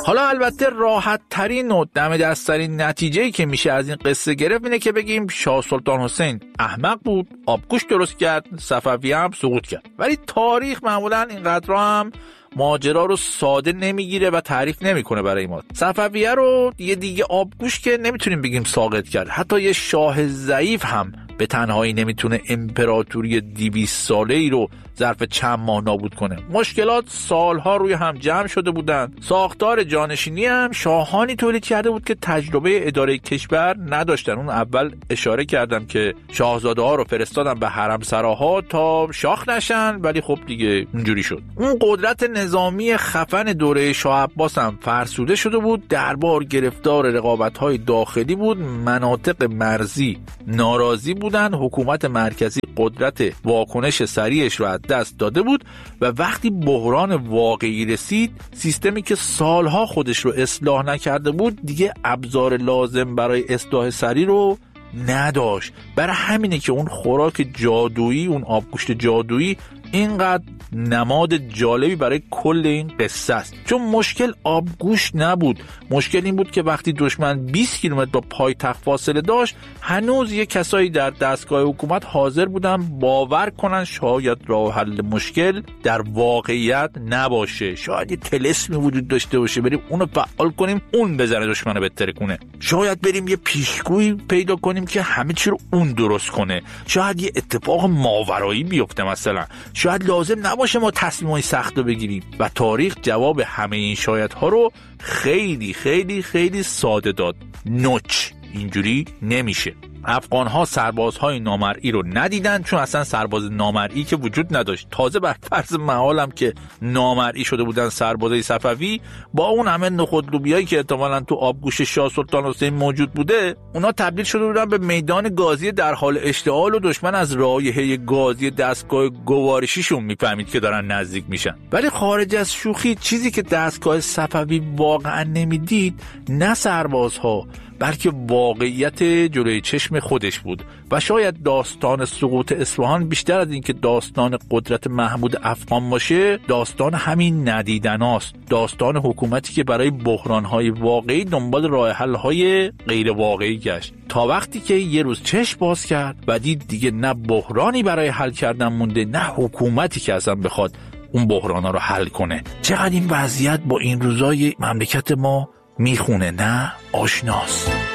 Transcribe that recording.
حالا البته راحت ترین و دم دست‌ترین نتیجه‌ای که میشه از این قصه گرفت اینه که بگیم شاه سلطان حسین احمق بود، آبگوشت درست کرد، صفوی هم سقوط کرد. ولی تاریخ معمولا اینقدر هم ماجرا رو ساده نمیگیره و تعریف نمیکنه برای ما. صفویه رو دیگه آبگوشت که نمیتونیم بگیم ساقط کرد. حتی یه شاه ضعیف هم به تنهایی نمیتونه امپراتوری 200 ساله‌ای رو ظرف چند ماه نابود کنه. مشکلات سالها روی هم جمع شده بودن. ساختار جانشینی هم شاهانی تولید کرده بود که تجربه اداره کشور نداشتن. اون اول اشاره کردم که شاهزاده ها رو فرستادن به حرم سراها تا شاخ نشن، ولی خب دیگه اونجوری شد. اون قدرت نظامی خفن دوره شاه عباس هم فرسوده شده بود. دربار گرفتار رقابت‌های داخلی بود. مناطق مرزی ناراضی بودن. حکومت مرکزی قدرت واکنش سریعش رو از دست داده بود و وقتی بحران واقعی رسید، سیستمی که سالها خودش رو اصلاح نکرده بود دیگه ابزار لازم برای اصلاح سریع رو نداشت. برای همینه که اون خوراک جادویی، اون آبگوشت جادویی اینقدر نماد جالبی برای کل این قصه است. چون مشکل آبگوشت نبود، مشکل این بود که وقتی دشمن 20 کیلومتر با پایتخت فاصله داشت، هنوز یه کسایی در دستگاه حکومت حاضر بودن باور کنن شاید راه حل مشکل در واقعیت نباشه. شاید یه طلسمی وجود داشته باشه، بریم اونو فعال کنیم اون بزنه دشمنو بهتر کنه. شاید بریم یه پیشگویی پیدا کنیم که همه چی رو اون درست کنه. شاید یه اتفاق ماورایی بیفته، مثلا شاید لازم نباشه ما تصمیمای سخت رو بگیریم. و تاریخ جواب همه این شایدها رو خیلی خیلی خیلی ساده داد. نوچ اینجوری نمیشه. افغان‌ها سربازهای نامرئی رو ندیدن، چون اصلا سرباز نامرئی که وجود نداشت. تازه بر فرض محالم که نامرئی شده بودن سربازای صفوی، با اون همه نخود لوبیایی که احتمالاً تو آبگوشت شاه سلطان حسین موجود بوده، اونا تبدیل شده بودن به میدان گازی در حال اشتعال و دشمن از رایحه گازی دستگاه گوارشیشون میفهمید که دارن نزدیک میشن. ولی خارج از شوخی، چیزی که دستگاه صفوی واقعا نمیدید نه سربازها، بلکه واقعیت جلوی چشم خودش بود. و شاید داستان سقوط اصفهان بیشتر از این که داستان قدرت محمود افغان باشه، داستان همین ندیدناست. داستان حکومتی که برای بحران‌های واقعی دنبال راه حل‌های غیر واقعی گشت، تا وقتی که یه روز چشم باز کرد و دید دیگه نه بحرانی برای حل کردن مونده، نه حکومتی که اصلا بخواد اون بحرانا رو حل کنه. چقدر این وضعیت با این روزای مملکت ما میخونه، نه آشناست.